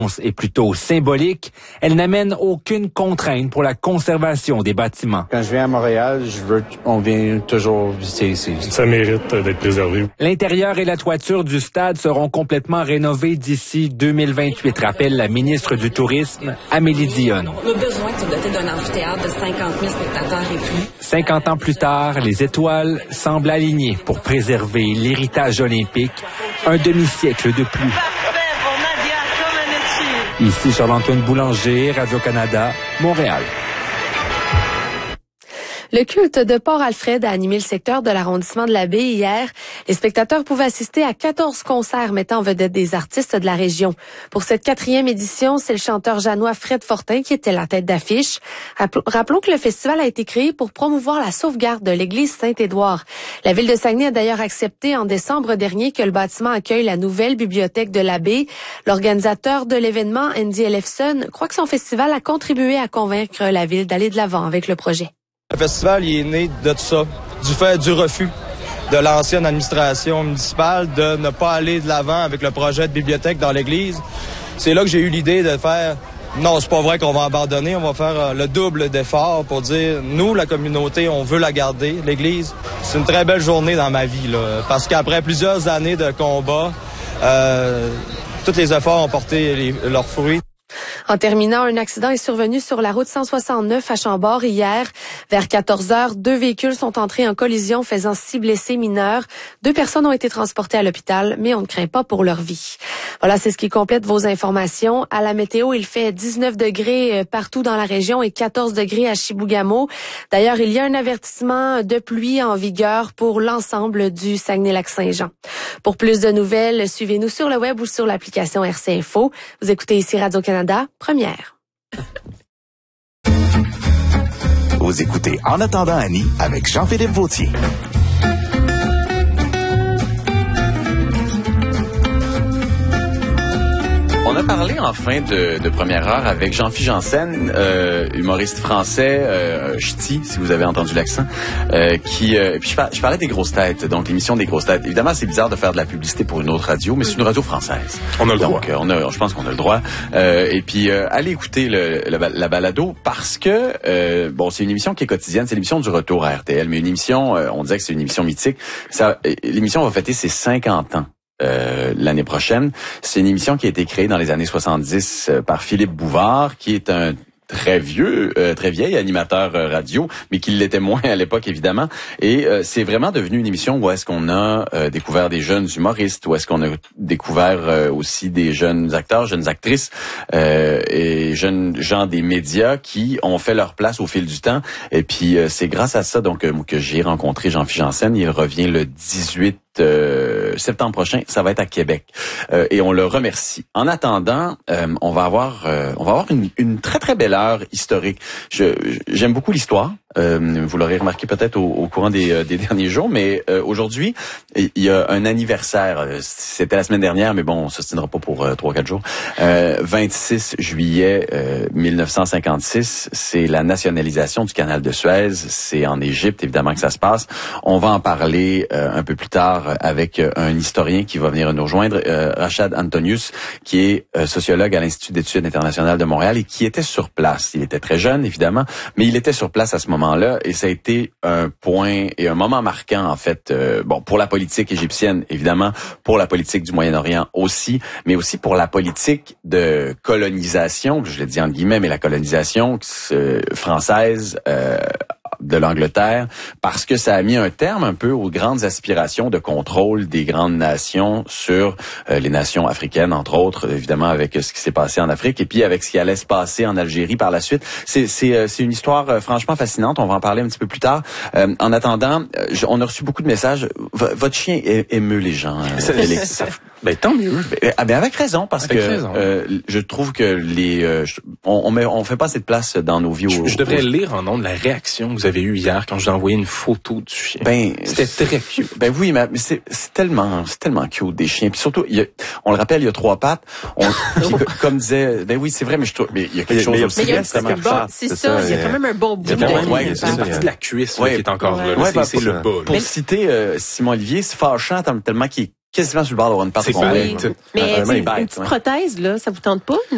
est plutôt symbolique. Elle n'amène aucune contrainte pour la conservation des bâtiments. Quand je viens à Montréal, on vient toujours visiter ici. Ça mérite d'être préservé. L'intérieur et la toiture du stade seront complètement rénovés d'ici 2028, rappelle la ministre du Tourisme, Amélie Dionne. On a besoin de se doter d'un amphithéâtre de 50 000 spectateurs et plus. 50 ans plus tard, les étoiles semblent alignées pour préserver l'héritage olympique, un demi-siècle de plus. Ici Charles-Antoine Boulanger, Radio-Canada, Montréal. Le culte de Port-Alfred a animé le secteur de l'arrondissement de la Baie hier. Les spectateurs pouvaient assister à 14 concerts mettant en vedette des artistes de la région. Pour cette 4e édition, c'est le chanteur janois Fred Fortin qui était la tête d'affiche. Rappelons que le festival a été créé pour promouvoir la sauvegarde de l'église Saint-Édouard. La ville de Saguenay a d'ailleurs accepté en décembre dernier que le bâtiment accueille la nouvelle bibliothèque de la Baie. L'organisateur de l'événement, Andy Ellefson, croit que son festival a contribué à convaincre la ville d'aller de l'avant avec le projet. Le festival, il est né de ça, du fait du refus de l'ancienne administration municipale de ne pas aller de l'avant avec le projet de bibliothèque dans l'église. C'est là que j'ai eu l'idée de faire, non, c'est pas vrai qu'on va abandonner, on va faire le double d'effort pour dire, nous, la communauté, on veut la garder, l'église. C'est une très belle journée dans ma vie, là, parce qu'après plusieurs années de combat, tous les efforts ont porté leurs fruits. En terminant, un accident est survenu sur la route 169 à Chambord hier. Vers 14 heures, 2 véhicules sont entrés en collision, faisant 6 blessés mineurs. 2 personnes ont été transportées à l'hôpital, mais on ne craint pas pour leur vie. Voilà, c'est ce qui complète vos informations. À la météo, il fait 19 degrés partout dans la région et 14 degrés à Chibougamau. D'ailleurs, il y a un avertissement de pluie en vigueur pour l'ensemble du Saguenay-Lac-Saint-Jean. Pour plus de nouvelles, suivez-nous sur le web ou sur l'application RC Info. Vous écoutez ici Radio-Canada, première. Vous écoutez En attendant Annie avec Jean-Philippe Vautier. On a parlé en fin de première heure avec Jean-Philippe Janssen, humoriste français, ch'ti, si vous avez entendu l'accent, puis je parlais des grosses têtes, donc l'émission des grosses têtes. Évidemment, c'est bizarre de faire de la publicité pour une autre radio, mais c'est une radio française. On a le droit. Donc, je pense qu'on a le droit. Et puis, allez écouter la balado parce que, bon, c'est une émission qui est quotidienne, c'est l'émission du retour à RTL, mais une émission, on disait que c'est une émission mythique. L'émission va fêter ses 50 ans. L'année prochaine. C'est une émission qui a été créée dans les années 70 par Philippe Bouvard, qui est un très vieil animateur radio, mais qui l'était moins à l'époque, évidemment. Et c'est vraiment devenu une émission où est-ce qu'on a découvert des jeunes humoristes, où est-ce qu'on a découvert aussi des jeunes acteurs, jeunes actrices et jeunes gens des médias qui ont fait leur place au fil du temps. Et puis, c'est grâce à ça donc que j'ai rencontré Jean-Philippe Janssen. Il revient le 18 septembre prochain, ça va être à Québec et on le remercie. En attendant, on va avoir une très très belle heure historique. J'aime beaucoup l'histoire. Vous l'aurez remarqué peut-être au courant des derniers jours, mais aujourd'hui, il y a un anniversaire. C'était la semaine dernière, mais bon, on se tiendra pas pour 3-4 jours. 26 juillet 1956, c'est la nationalisation du canal de Suez. C'est en Égypte, évidemment, que ça se passe. On va en parler un peu plus tard avec un historien qui va venir nous rejoindre, Rachad Antonius, qui est sociologue à l'Institut d'études internationales de Montréal et qui était sur place. Il était très jeune, évidemment, mais il était sur place à ce moment-là et ça a été un point et un moment marquant, en fait, pour la politique égyptienne, évidemment, pour la politique du Moyen-Orient aussi, mais aussi pour la politique de colonisation, je l'ai dit entre guillemets, mais la colonisation française de l'Angleterre, parce que ça a mis un terme un peu aux grandes aspirations de contrôle des grandes nations sur les nations africaines, entre autres, évidemment avec ce qui s'est passé en Afrique et puis avec ce qui allait se passer en Algérie par la suite. C'est une histoire franchement fascinante, on va en parler un petit peu plus tard. En attendant, on a reçu beaucoup de messages. Votre chien émeut les gens, Félix. Ben tant mieux. Ben avec raison, parce je trouve que on fait pas assez de place dans nos vies. Je devrais lire en nom de la réaction que vous avez eue hier quand je vous ai envoyé une photo du chien. C'était très cute. Ben oui, mais c'est tellement cute des chiens. Puis surtout, on le rappelle, il y a 3 pattes. Comme disait, ben oui, c'est vrai, mais il y a quelque chose aussi. C'est ça, il y a quand même un bon bout. Il y a une partie de la cuisse qui est encore là. C'est le bas. Pour citer Simon Olivier, c'est fâchant tellement qu'il est quasiment sur le bord d'avoir une patte. Mais une petite prothèse, là, ça vous tente pas?